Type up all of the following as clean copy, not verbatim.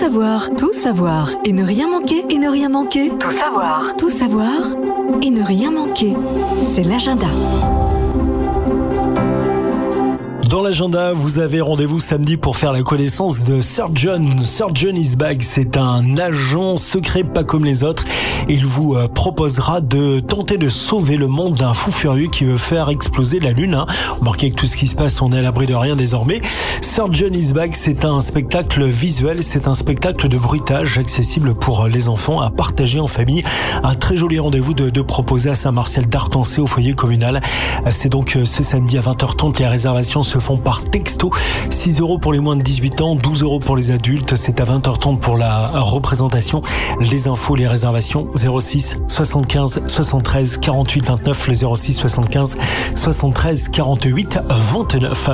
savoir et ne rien manquer, et ne rien manquer. Tout savoir et ne rien manquer. C'est l'agenda. Dans l'agenda, vous avez rendez-vous samedi pour faire la connaissance de Sir John. Sir John is back. C'est un agent secret pas comme les autres. Il vous proposera de tenter de sauver le monde d'un fou furieux qui veut faire exploser la Lune. Remarquez que tout ce qui se passe, on est à l'abri de rien désormais. Sir John is back, c'est un spectacle visuel, c'est un spectacle de bruitage accessible pour les enfants à partager en famille. Un très joli rendez-vous de proposer à Saint-Martial d'Artancé au foyer communal. C'est donc ce samedi à 20h30. Les réservations se font par texto. 6 € pour les moins de 18 ans, 12 € pour les adultes. C'est à 20h30 pour la représentation. Les infos, les réservations, 06 75 73 48 29, le 06 75 73 48 29.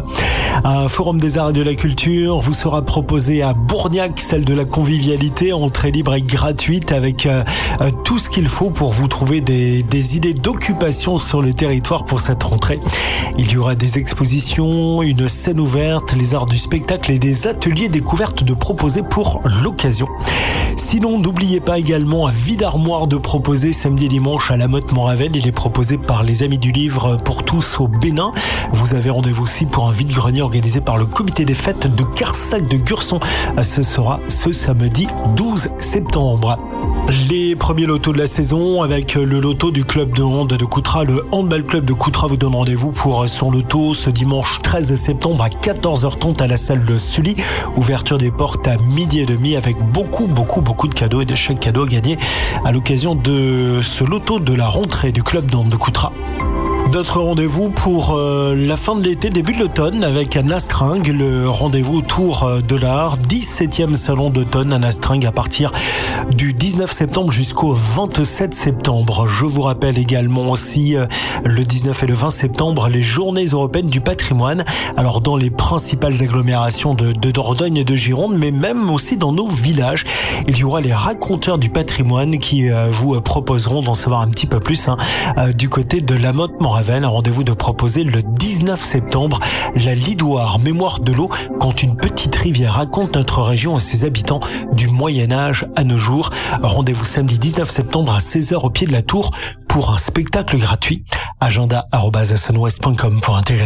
Un forum des arts et de la culture vous sera proposé à Bourgnac, celle de la convivialité, entrée libre et gratuite, avec tout ce qu'il faut pour vous trouver des idées d'occupation sur le territoire pour cette rentrée. Il y aura des expositions, une scène ouverte, les arts du spectacle et des ateliers découvertes de proposer pour l'occasion. Sinon, n'oubliez pas également un vide armoire de proposer samedi et dimanche à la Motte-Moravel. Il est proposé par les Amis du Livre pour tous au Bénin. Vous avez rendez-vous aussi pour un vide-grenier organisé par le comité des fêtes de Carsac de Gurson. Ce sera ce samedi 12 septembre. Les premiers lotos de la saison avec le loto du club de hand de Coutras. Le handball club de Coutras vous donne rendez-vous pour son loto ce dimanche 13 septembre à 14h30 à la salle de Sully. Ouverture des portes à 12h30 avec beaucoup de cadeaux et de chèques cadeaux à gagner à l'occasion de ce loto de la rentrée du club de hand de Coutras. D'autres rendez-vous pour la fin de l'été, début de l'automne avec à Nastringue, le rendez-vous autour de l'art, 17e salon d'automne à Nastringue à partir du 19 septembre jusqu'au 27 septembre. Je vous rappelle également aussi le 19 et le 20 septembre, les journées européennes du patrimoine. Alors dans les principales agglomérations de Dordogne et de Gironde, mais même aussi dans nos villages, il y aura les raconteurs du patrimoine qui vous proposeront d'en savoir un petit peu plus du côté de la Motte-Moravel. Un rendez-vous de proposer le 19 septembre, la Lidoire, mémoire de l'eau, quand une petite rivière raconte notre région et ses habitants du Moyen-Âge à nos jours. Rendez-vous samedi 19 septembre à 16h au pied de la tour pour un spectacle gratuit. Agenda@sunwest.com pour intégrer